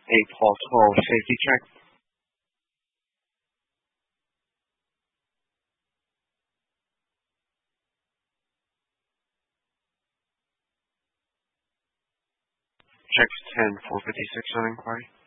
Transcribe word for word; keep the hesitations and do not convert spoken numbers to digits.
eight Paul twelve, safety check. Checks ten, four fifty-six on inquiry.